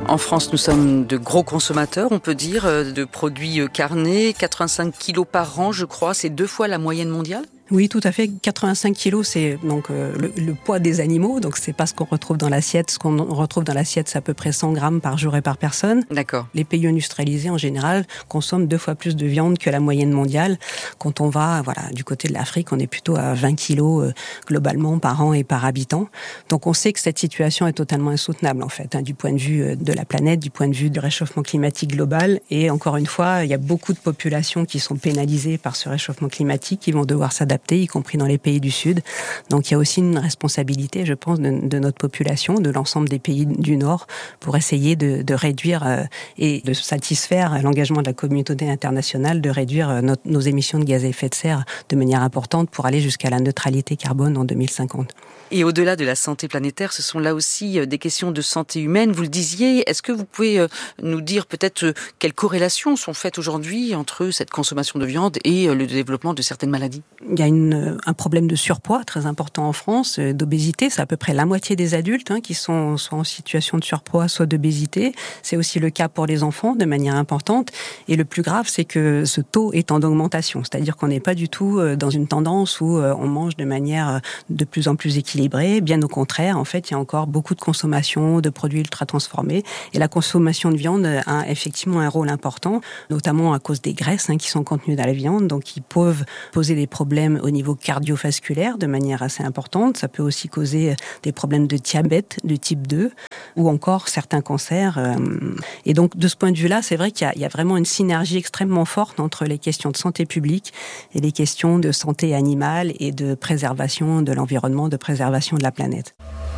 En France, nous sommes de gros consommateurs, on peut dire, de produits carnés. 85 kilos par an, je crois, c'est 2 fois la moyenne mondiale. Oui, tout à fait. 85 kilos, c'est donc le poids des animaux. Donc, c'est pas ce qu'on retrouve dans l'assiette. Ce qu'on retrouve dans l'assiette, c'est à peu près 100 grammes par jour et par personne. D'accord. Les pays industrialisés, en général, consomment 2 fois plus de viande que la moyenne mondiale. Quand on va, du côté de l'Afrique, on est plutôt à 20 kilos globalement par an et par habitant. Donc, on sait que cette situation est totalement insoutenable, en fait, du point de vue de la planète, du point de vue du réchauffement climatique global. Et encore une fois, il y a beaucoup de populations qui sont pénalisées par ce réchauffement climatique, qui vont devoir s'adapter, y compris dans les pays du Sud. Donc il y a aussi une responsabilité, je pense, de notre population, de l'ensemble des pays du Nord, pour essayer de réduire et de satisfaire l'engagement de la communauté internationale de réduire nos émissions de gaz à effet de serre de manière importante pour aller jusqu'à la neutralité carbone en 2050. Et au-delà de la santé planétaire, ce sont là aussi des questions de santé humaine. Vous le disiez, est-ce que vous pouvez nous dire peut-être quelles corrélations sont faites aujourd'hui entre cette consommation de viande et le développement de certaines maladies ? Il y a un problème de surpoids très important en France, d'obésité. C'est à peu près la moitié des adultes qui sont soit en situation de surpoids, soit d'obésité. C'est aussi le cas pour les enfants de manière importante. Et le plus grave, c'est que ce taux est en augmentation. C'est-à-dire qu'on n'est pas du tout dans une tendance où on mange de manière de plus en plus équilibrée. Bien au contraire, en fait, il y a encore beaucoup de consommation de produits ultra transformés. Et la consommation de viande a effectivement un rôle important, notamment à cause des graisses qui sont contenues dans la viande, donc qui peuvent poser des problèmes au niveau cardiovasculaire de manière assez importante. Ça peut aussi causer des problèmes de diabète de type 2 ou encore certains cancers. Et donc, de ce point de vue-là, c'est vrai qu'il y a vraiment une synergie extrêmement forte entre les questions de santé publique et les questions de santé animale et de préservation de l'environnement, de préservation de la planète.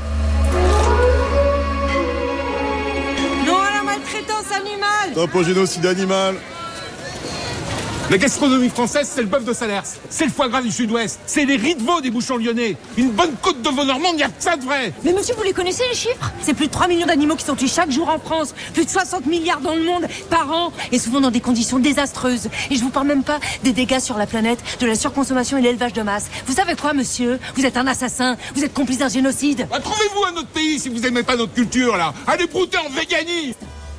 Non à la maltraitance animale! Stop au génocide animal! La gastronomie française, c'est le bœuf de Salers, c'est le foie gras du Sud-Ouest, c'est les riz de veau des bouchons lyonnais. Une bonne côte de veau normande, il n'y a que ça de vrai. Mais monsieur, vous les connaissez les chiffres? C'est plus de 3 millions d'animaux qui sont tués chaque jour en France, plus de 60 milliards dans le monde par an, et souvent dans des conditions désastreuses. Et je vous parle même pas des dégâts sur la planète, de la surconsommation et l'élevage de masse. Vous savez quoi, monsieur? Vous êtes un assassin, vous êtes complice d'un génocide. Bah, trouvez-vous un autre pays si vous aimez pas notre culture, là. Allez brouter en véganisme.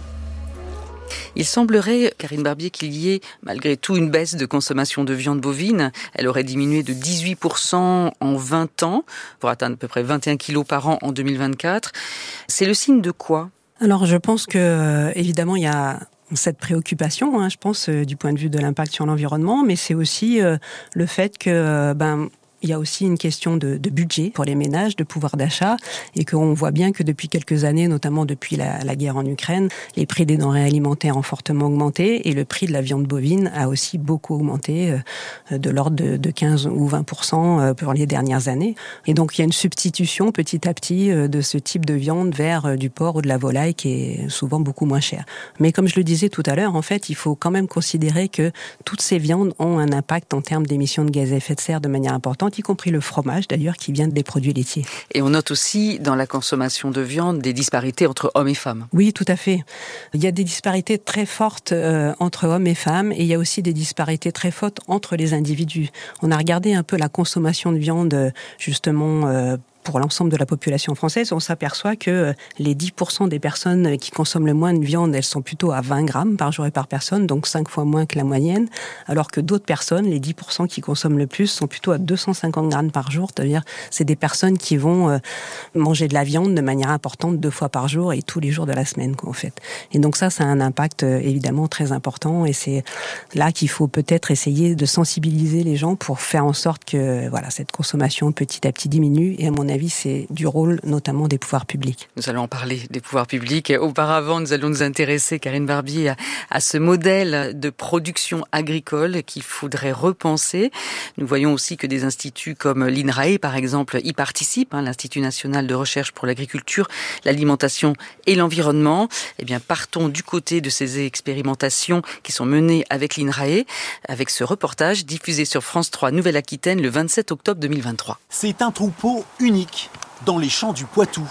Il semblerait, Karine Barbier, qu'il y ait malgré tout une baisse de consommation de viande bovine. Elle aurait diminué de 18% en 20 ans, pour atteindre à peu près 21 kilos par an en 2024. C'est le signe de quoi ? Alors je pense que, évidemment, il y a cette préoccupation, je pense, du point de vue de l'impact sur l'environnement, mais c'est aussi le fait que il y a aussi une question de budget pour les ménages, de pouvoir d'achat, et qu'on voit bien que depuis quelques années, notamment depuis la guerre en Ukraine, les prix des denrées alimentaires ont fortement augmenté, et le prix de la viande bovine a aussi beaucoup augmenté, de l'ordre de 15 ou 20% pour les dernières années. Et donc il y a une substitution petit à petit de ce type de viande vers du porc ou de la volaille qui est souvent beaucoup moins cher. Mais comme je le disais tout à l'heure, en fait, il faut quand même considérer que toutes ces viandes ont un impact en termes d'émissions de gaz à effet de serre de manière importante, y compris le fromage d'ailleurs qui vient des produits laitiers. Et on note aussi dans la consommation de viande des disparités entre hommes et femmes. Oui, tout à fait. Il y a des disparités très fortes entre hommes et femmes, et il y a aussi des disparités très fortes entre les individus. On a regardé un peu la consommation de viande justement pour l'ensemble de la population française, on s'aperçoit que les 10% des personnes qui consomment le moins de viande, elles sont plutôt à 20 grammes par jour et par personne, donc 5 fois moins que la moyenne, alors que d'autres personnes, les 10% qui consomment le plus, sont plutôt à 250 grammes par jour, c'est-à-dire c'est des personnes qui vont manger de la viande de manière importante 2 fois par jour et tous les jours de la semaine, en fait. Et donc ça a un impact évidemment très important, et c'est là qu'il faut peut-être essayer de sensibiliser les gens pour faire en sorte que cette consommation petit à petit diminue, et à mon avis, c'est du rôle notamment des pouvoirs publics. Nous allons en parler des pouvoirs publics. Auparavant, nous allons nous intéresser, Karine Barbier, à ce modèle de production agricole qu'il faudrait repenser. Nous voyons aussi que des instituts comme l'INRAE, par exemple, y participent, l'Institut national de recherche pour l'agriculture, l'alimentation et l'environnement. Eh bien, partons du côté de ces expérimentations qui sont menées avec l'INRAE, avec ce reportage diffusé sur France 3 Nouvelle-Aquitaine le 27 octobre 2023. C'est un troupeau unique dans les champs du Poitou.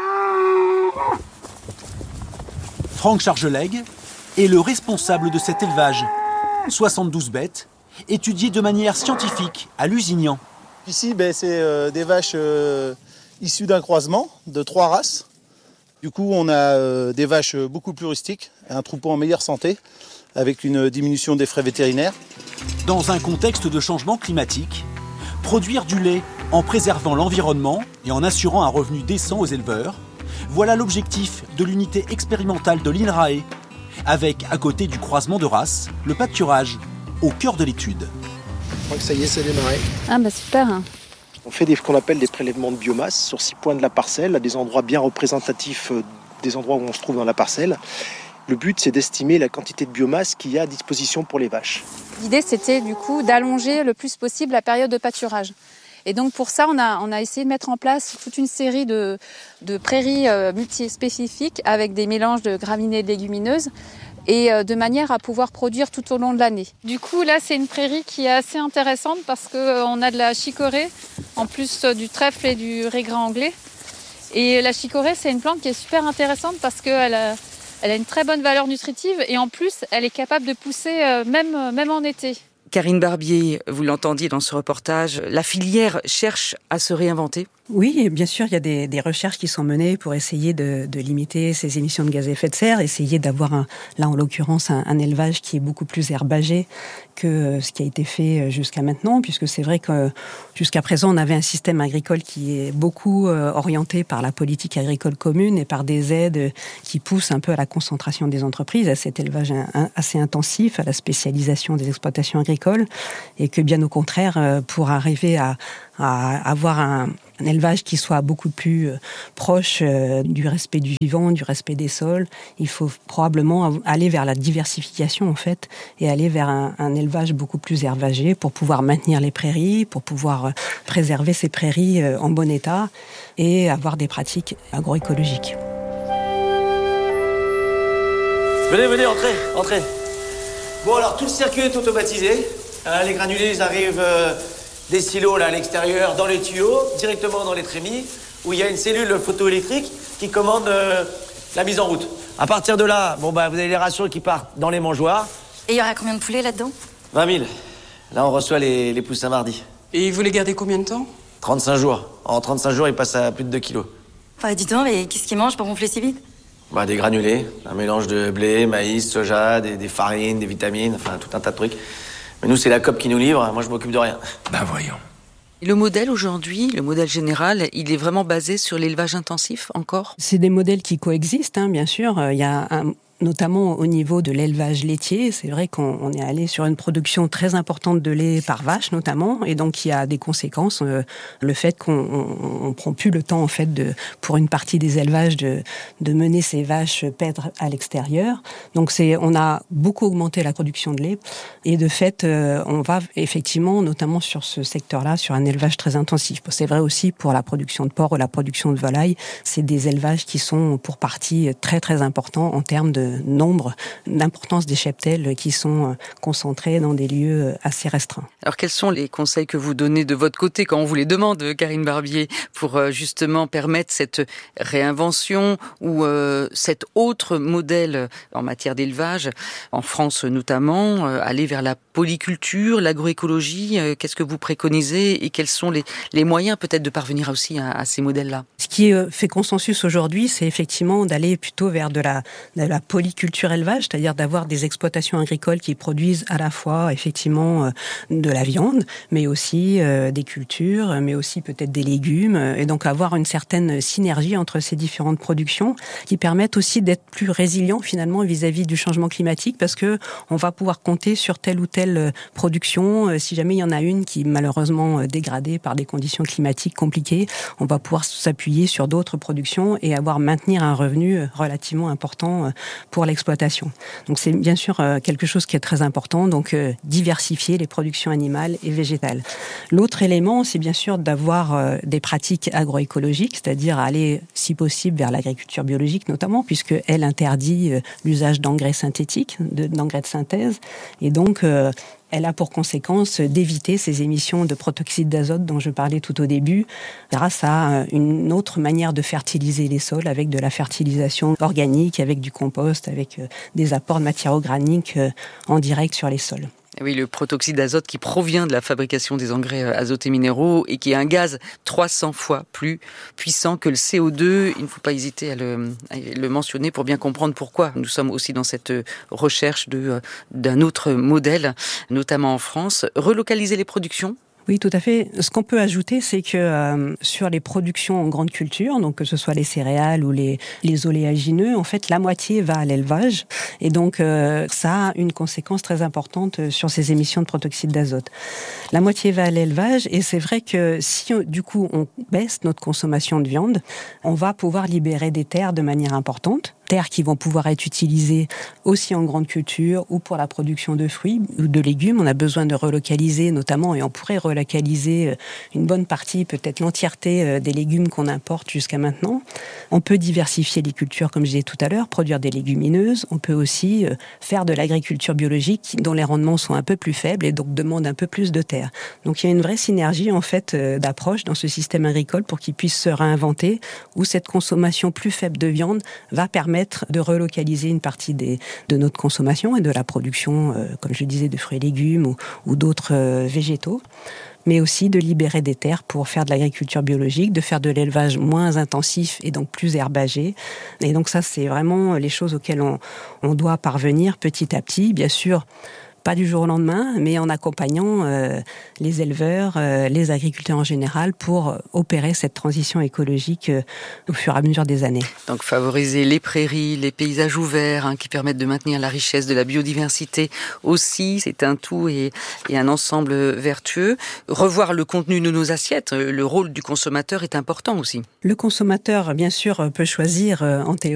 Franck Chargelègue est le responsable de cet élevage. 72 bêtes, étudiées de manière scientifique à Lusignan. Ici, c'est des vaches issues d'un croisement de 3 races. Du coup, on a des vaches beaucoup plus rustiques, un troupeau en meilleure santé, avec une diminution des frais vétérinaires. Dans un contexte de changement climatique, produire du lait en préservant l'environnement et en assurant un revenu décent aux éleveurs, voilà l'objectif de l'unité expérimentale de l'INRAE, avec, à côté du croisement de races, le pâturage, au cœur de l'étude. Je crois que ça y est, c'est démarré. Ah bah super. On fait ce qu'on appelle des prélèvements de biomasse sur 6 points de la parcelle, à des endroits bien représentatifs des endroits où on se trouve dans la parcelle. Le but, c'est d'estimer la quantité de biomasse qu'il y a à disposition pour les vaches. L'idée, c'était du coup d'allonger le plus possible la période de pâturage. Et donc pour ça, on a essayé de mettre en place toute une série de prairies multispécifiques avec des mélanges de graminées et de légumineuses et de manière à pouvoir produire tout au long de l'année. Du coup, là, c'est une prairie qui est assez intéressante parce qu'on a de la chicorée, en plus du trèfle et du régras anglais. Et la chicorée, c'est une plante qui est super intéressante parce qu'elle a une très bonne valeur nutritive et en plus, elle est capable de pousser même en été. Karine Barbier, vous l'entendiez dans ce reportage, la filière cherche à se réinventer. Oui, bien sûr, il y a des recherches qui sont menées pour essayer de limiter ces émissions de gaz à effet de serre, essayer d'avoir, là en l'occurrence, un élevage qui est beaucoup plus herbagé que ce qui a été fait jusqu'à maintenant, puisque c'est vrai que jusqu'à présent, on avait un système agricole qui est beaucoup orienté par la politique agricole commune et par des aides qui poussent un peu à la concentration des entreprises, à cet élevage assez intensif, à la spécialisation des exploitations agricoles, et que bien au contraire, pour arriver à avoir un élevage qui soit beaucoup plus proche du respect du vivant, du respect des sols. Il faut probablement aller vers la diversification en fait et aller vers un élevage beaucoup plus herbagé pour pouvoir maintenir les prairies, pour pouvoir préserver ces prairies en bon état et avoir des pratiques agroécologiques. Venez, entrez. Bon alors tout le circuit est automatisé. Les granulés ils arrivent des silos là à l'extérieur, dans les tuyaux, directement dans les trémies, où il y a une cellule photoélectrique qui commande la mise en route. À partir de là, vous avez les rations qui partent dans les mangeoires. Et il y aura combien de poulets là-dedans ? 20 000. Là, on reçoit les poussins mardi. Et vous les gardez combien de temps ? 35 jours. En 35 jours, ils passent à plus de 2 kilos. Dis donc, mais qu'est-ce qu'ils mangent pour gonfler si vite ? Des granulés, un mélange de blé, maïs, soja, des farines, des vitamines, enfin tout un tas de trucs. Mais nous, c'est la COP qui nous livre, moi je m'occupe de rien. Voyons. Le modèle aujourd'hui, le modèle général, il est vraiment basé sur l'élevage intensif encore ? C'est des modèles qui coexistent, bien sûr. Il y a notamment au niveau de l'élevage laitier, c'est vrai qu'on est allé sur une production très importante de lait par vache notamment, et donc il y a des conséquences. Le fait qu'on prend plus le temps en fait pour une partie des élevages de mener ces vaches paître à l'extérieur. Donc on a beaucoup augmenté la production de lait, et de fait on va effectivement notamment sur ce secteur-là sur un élevage très intensif. C'est vrai aussi pour la production de porc ou la production de volaille, c'est des élevages qui sont pour partie très très importants en termes de nombre, d'importance des cheptels qui sont concentrés dans des lieux assez restreints. Alors quels sont les conseils que vous donnez de votre côté quand on vous les demande, Karine Barbier, pour justement permettre cette réinvention ou cet autre modèle en matière d'élevage, en France notamment, aller vers la polyculture, l'agroécologie, qu'est-ce que vous préconisez et quels sont les moyens peut-être de parvenir aussi à ces modèles-là ? Ce qui fait consensus aujourd'hui, c'est effectivement d'aller plutôt vers de la polyculture élevage, c'est-à-dire d'avoir des exploitations agricoles qui produisent à la fois effectivement de la viande, mais aussi des cultures, mais aussi peut-être des légumes, et donc avoir une certaine synergie entre ces différentes productions qui permettent aussi d'être plus résilients finalement vis-à-vis du changement climatique, parce que on va pouvoir compter sur telle ou telle production. Si jamais il y en a une qui est malheureusement dégradée par des conditions climatiques compliquées, on va pouvoir s'appuyer sur d'autres productions et maintenir un revenu relativement important pour l'exploitation. Donc c'est bien sûr quelque chose qui est très important, donc diversifier les productions animales et végétales. L'autre élément, c'est bien sûr d'avoir des pratiques agroécologiques, c'est-à-dire aller, si possible, vers l'agriculture biologique notamment, puisqu'elle interdit l'usage d'engrais synthétiques, d'engrais de synthèse, et donc elle a pour conséquence d'éviter ces émissions de protoxyde d'azote dont je parlais tout au début, grâce à une autre manière de fertiliser les sols avec de la fertilisation organique, avec du compost, avec des apports de matière organique en direct sur les sols. Oui, le protoxyde d'azote qui provient de la fabrication des engrais azotés minéraux et qui est un gaz 300 fois plus puissant que le CO2. Il ne faut pas hésiter à le mentionner pour bien comprendre pourquoi. Nous sommes aussi dans cette recherche d'un autre modèle, notamment en France. Relocaliser les productions. Oui, tout à fait. Ce qu'on peut ajouter, c'est que sur les productions en grande culture, donc que ce soit les céréales ou les oléagineux, en fait, la moitié va à l'élevage. Et donc, ça a une conséquence très importante sur ces émissions de protoxyde d'azote. La moitié va à l'élevage, et c'est vrai que si, du coup, on baisse notre consommation de viande, on va pouvoir libérer des terres de manière importante. Terres qui vont pouvoir être utilisées aussi en grande culture ou pour la production de fruits ou de légumes. On a besoin de relocaliser notamment, et on pourrait relocaliser une bonne partie, peut-être l'entièreté des légumes qu'on importe jusqu'à maintenant. On peut diversifier les cultures, comme je disais tout à l'heure, produire des légumineuses. On peut aussi faire de l'agriculture biologique dont les rendements sont un peu plus faibles et donc demandent un peu plus de terre. Donc il y a une vraie synergie en fait d'approche dans ce système agricole pour qu'il puisse se réinventer, où cette consommation plus faible de viande va permettre de relocaliser une partie de notre consommation et de la production, comme je le disais, de fruits et légumes ou d'autres végétaux, mais aussi de libérer des terres pour faire de l'agriculture biologique, de faire de l'élevage moins intensif et donc plus herbagé. Et donc ça, c'est vraiment les choses auxquelles on doit parvenir petit à petit, bien sûr. Pas du jour au lendemain, mais en accompagnant les éleveurs, les agriculteurs en général pour opérer cette transition écologique au fur et à mesure des années. Donc favoriser les prairies, les paysages ouverts qui permettent de maintenir la richesse de la biodiversité aussi, c'est un tout et un ensemble vertueux. Revoir le contenu de nos assiettes, le rôle du consommateur est important aussi. Le consommateur, bien sûr, peut choisir en théorie